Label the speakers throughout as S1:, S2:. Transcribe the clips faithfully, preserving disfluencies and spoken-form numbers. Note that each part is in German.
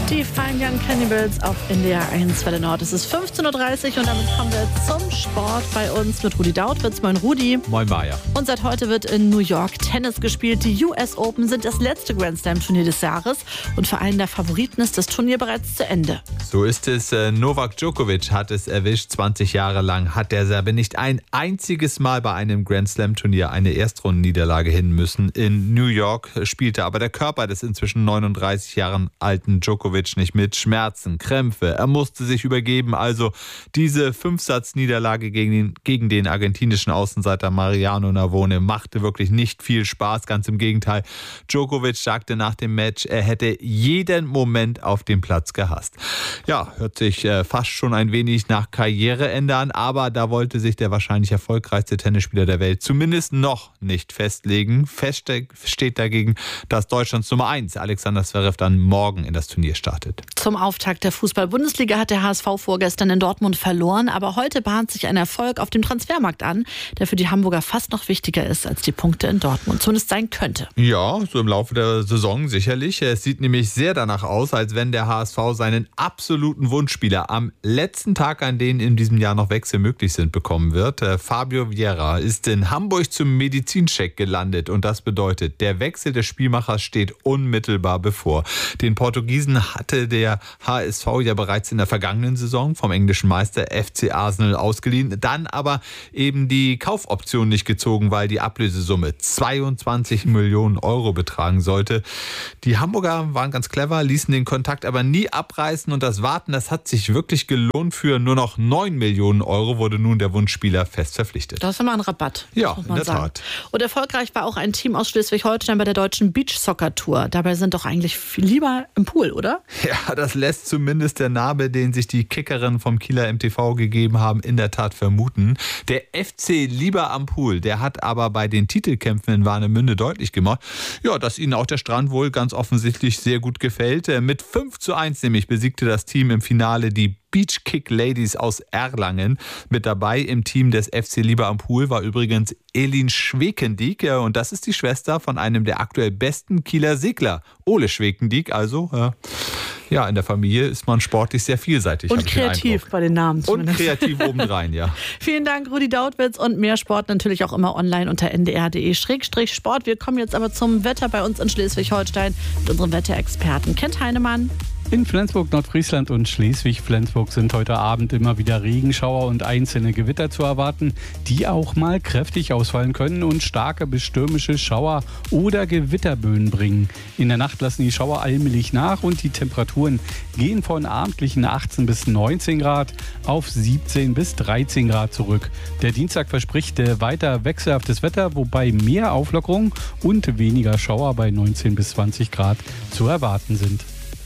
S1: Die Fine Young Cannibals auf N D R eins Welle Nord. Es ist fünfzehn Uhr dreißig und damit kommen wir zum Sport bei uns mit Rudi Dautwitz. Moin Rudi.
S2: Moin Maja.
S1: Und seit heute wird in New York Tennis gespielt. Die U S Open sind das letzte Grand Slam Turnier des Jahres und für einen der Favoriten ist das Turnier bereits zu Ende.
S2: So ist es. Novak Djokovic hat es erwischt. zwanzig Jahre lang hat der Serbe nicht ein einziges Mal bei einem Grand Slam Turnier eine Erstrundenniederlage hin müssen. In New York spielte aber der Körper des inzwischen neununddreißig Jahre alten Djokovic nicht mit. Schmerzen, Krämpfe, er musste sich übergeben. Also diese Fünfsatz-Niederlage gegen den, gegen den argentinischen Außenseiter Mariano Navone machte wirklich nicht viel Spaß. Ganz im Gegenteil. Djokovic sagte nach dem Match, er hätte jeden Moment auf dem Platz gehasst. Ja, hört sich äh, fast schon ein wenig nach Karriereende an, aber da wollte sich der wahrscheinlich erfolgreichste Tennisspieler der Welt zumindest noch nicht festlegen. Fest steht dagegen, dass Deutschlands Nummer eins Alexander Zverev dann morgen in das Turnier startet.
S1: Zum Auftakt der Fußball-Bundesliga hat der H S V vorgestern in Dortmund verloren, aber heute bahnt sich ein Erfolg auf dem Transfermarkt an, der für die Hamburger fast noch wichtiger ist als die Punkte in Dortmund, zumindest sein könnte.
S2: Ja, so im Laufe der Saison sicherlich. Es sieht nämlich sehr danach aus, als wenn der H S V seinen absoluten Wunschspieler am letzten Tag, an denen in diesem Jahr noch Wechsel möglich sind, bekommen wird. Fabio Vieira ist in Hamburg zum Medizincheck gelandet und das bedeutet, der Wechsel des Spielmachers steht unmittelbar bevor. Den Portugiesen hatte der H S V ja bereits in der vergangenen Saison vom englischen Meister F C Arsenal ausgeliehen, dann aber eben die Kaufoption nicht gezogen, weil die Ablösesumme zweiundzwanzig Millionen Euro betragen sollte. Die Hamburger waren ganz clever, ließen den Kontakt aber nie abreißen und das Warten, das hat sich wirklich gelohnt. Für nur noch neun Millionen Euro wurde nun der Wunschspieler fest verpflichtet.
S1: Das ist immer ein Rabatt.
S2: Ja,
S1: muss
S2: in
S1: man
S2: der
S1: sagen.
S2: Tat.
S1: Und erfolgreich war auch ein Team aus Schleswig-Holstein bei der deutschen Beach-Soccer-Tour. Dabei sind doch eigentlich viel lieber im Pool, oder?
S2: Ja, das lässt zumindest der Name, den sich die Kickerinnen vom Kieler M T V gegeben haben, in der Tat vermuten. Der F C Lieber am Pool, der hat aber bei den Titelkämpfen in Warnemünde deutlich gemacht, ja, dass ihnen auch der Strand wohl ganz offensichtlich sehr gut gefällt. Mit fünf zu eins nämlich besiegte das Team im Finale die Beach Kick Ladies aus Erlangen. Mit dabei im Team des F C Lieber am Pool war übrigens Elin Schwekendiek und das ist die Schwester von einem der aktuell besten Kieler Segler, Ole Schwekendiek. Also äh, ja, in der Familie ist man sportlich sehr vielseitig.
S1: Und kreativ bei den Namen zumindest.
S2: Und kreativ obendrein, ja.
S1: Vielen Dank, Rudi Dautwitz, und mehr Sport natürlich auch immer online unter n d r punkt d e Schrägstrich Sport. Wir kommen jetzt aber zum Wetter bei uns in Schleswig-Holstein mit unserem Wetterexperten Kent Heinemann.
S3: In Flensburg, Nordfriesland und Schleswig-Flensburg sind heute Abend immer wieder Regenschauer und einzelne Gewitter zu erwarten, die auch mal kräftig ausfallen können und starke bis stürmische Schauer oder Gewitterböen bringen. In der Nacht lassen die Schauer allmählich nach und die Temperaturen gehen von abendlichen achtzehn bis neunzehn Grad auf siebzehn bis dreizehn Grad zurück. Der Dienstag verspricht weiter wechselhaftes Wetter, wobei mehr Auflockerung und weniger Schauer bei neunzehn bis zwanzig Grad zu erwarten sind.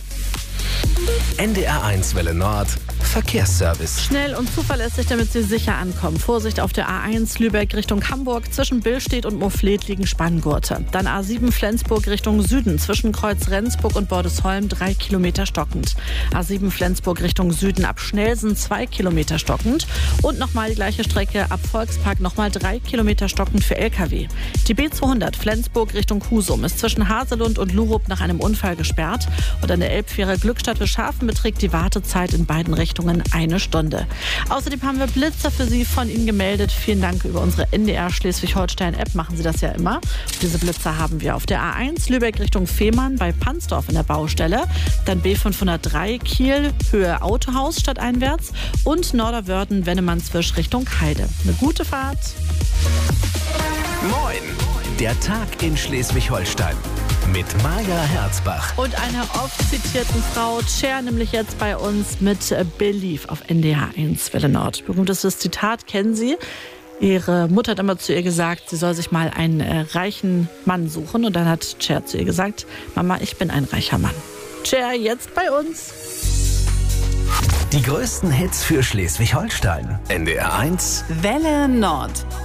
S4: N D R eins Welle Nord Verkehrsservice.
S1: Schnell und zuverlässig, damit Sie sicher ankommen. Vorsicht auf der A eins Lübeck Richtung Hamburg. Zwischen Billstedt und Mofflet liegen Spanngurte. Dann A sieben Flensburg Richtung Süden. Zwischen Kreuz Rendsburg und Bordesholm drei Kilometer stockend. A sieben Flensburg Richtung Süden ab Schnelsen zwei Kilometer stockend. Und nochmal die gleiche Strecke ab Volkspark nochmal drei Kilometer stockend für L K W. Die B zweihundert Flensburg Richtung Husum ist zwischen Haselund und Lurup nach einem Unfall gesperrt. Und an der Elbfähre Glückstadt für Schafen beträgt die Wartezeit in beiden Richtungen eine Stunde. Außerdem haben wir Blitzer für Sie von Ihnen gemeldet. Vielen Dank über unsere N D R Schleswig-Holstein-App. Machen Sie das ja immer. Diese Blitzer haben wir auf der A eins Lübeck Richtung Fehmarn bei Pansdorf in der Baustelle. Dann B fünfhundertdrei Kiel Höhe Autohaus stadteinwärts und Norderwörden-Wennemannswisch Richtung Heide. Eine gute Fahrt.
S4: Moin! Der Tag in Schleswig-Holstein. Mit Maja Herzbach.
S1: Und einer oft zitierten Frau, Cher, nämlich jetzt bei uns mit Believe auf N D R eins Welle Nord. Berühmtestes Zitat kennen Sie. Ihre Mutter hat immer zu ihr gesagt, sie soll sich mal einen äh, reichen Mann suchen. Und dann hat Cher zu ihr gesagt, Mama, ich bin ein reicher Mann. Cher, jetzt bei uns.
S4: Die größten Hits für Schleswig-Holstein. N D R eins
S5: Welle Nord.